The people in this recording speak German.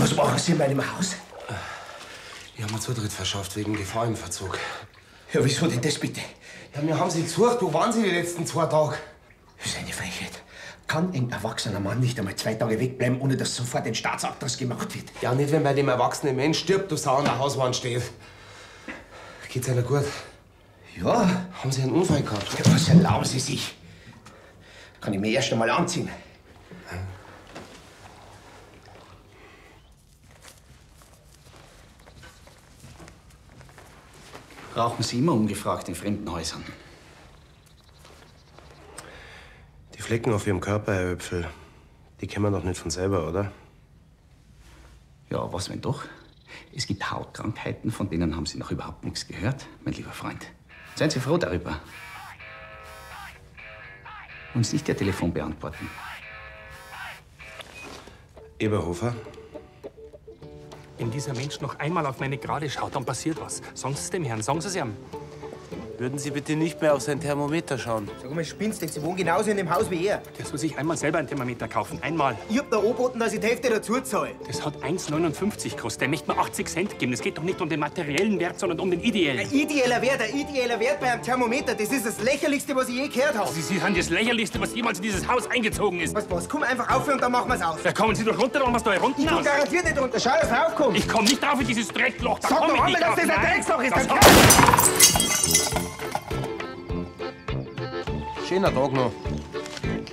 Was machen Sie in meinem Haus? Wir haben mir Zutritt verschafft wegen Gefahr im Verzug. Ja, wieso denn das bitte? Ja, wir haben Sie gesucht. Wo waren Sie die letzten 2 Tage? Das ist eine Frechheit. Kann ein erwachsener Mann nicht einmal 2 Tage wegbleiben, ohne dass sofort ein Staatsakt draus gemacht wird? Ja, nicht, wenn bei dem erwachsenen Mensch stirbt, du Sau an der Hauswand steht. Geht's Ihnen gut? Ja. Haben Sie einen Unfall gehabt? Ja, was erlauben Sie sich? Kann ich mir erst einmal anziehen. Rauchen Sie immer ungefragt in fremden Häusern? Die Flecken auf Ihrem Körper, Herr Öpfel, die kennen wir doch nicht von selber, oder? Ja, was wenn doch? Es gibt Hautkrankheiten, von denen haben Sie noch überhaupt nichts gehört, mein lieber Freund. Seien Sie froh darüber. Uns nicht Ihr Telefon beantworten. Eberhofer? Wenn dieser Mensch noch einmal auf meine Gerade schaut, dann passiert was. Sagen Sie es dem Herrn, sagen Sie es ihm. Würden Sie bitte nicht mehr auf sein Thermometer schauen? Sag mal, spinnst du? Sie wohnen genauso in dem Haus wie er. Der soll sich einmal selber ein Thermometer kaufen. Einmal. Ich hab da angeboten, dass ich die Hälfte dazu zahle. Das hat 1,59 gekostet. Der möchte mir 80 Cent geben. Es geht doch nicht um den materiellen Wert, sondern um den ideellen. Ein ideeller Wert bei einem Thermometer, das ist das Lächerlichste, was ich je gehört habe. Sie sind das Lächerlichste, was jemals in dieses Haus eingezogen ist. Was? Komm einfach auf und dann machen wir's aus. Ja, kommen Sie doch runter, dann machen wir's da runter. Ich komm garantiert nicht runter. Schau, dass du raufkommst. Ich komm nicht drauf in dieses Dreckloch. Da Sag komm doch ich einmal, nicht dass drauf. das ein Nein, Drecksloch ist. das Dann hat- kann- Schöner Tag noch.